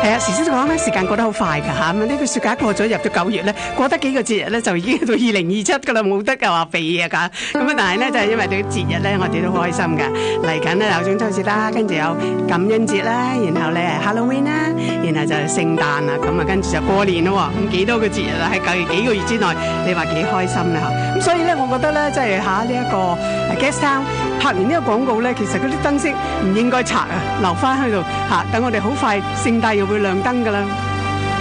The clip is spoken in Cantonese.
係啊，時時都講咧，時間過得好快㗎嚇。咁呢個暑假過咗，入咗9月咧，過得幾個節日咧，就已經到2027㗎啦，冇得㗎話避啊㗎。咁啊，但係咧就係因為對節日咧，我哋都好開心㗎。嚟緊咧有中秋節啦，跟住有感恩節啦，然後咧 Halloween 啦，然後就係聖誕啊，咁啊跟住就過年咯喎。咁幾多個節日啊？喺幾個月之內，你話幾開心咧嚇？咁所以咧，我覺得咧，即係嚇呢一個Guest Town 拍完呢個廣告咧，其實嗰啲燈飾唔應該拆啊，留翻喺度嚇，等我哋好快聖誕又會亮燈㗎啦。